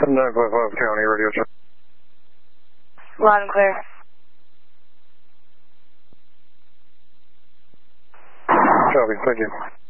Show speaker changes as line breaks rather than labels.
955 County Radio check.
Loud and clear.
Copy, thank you.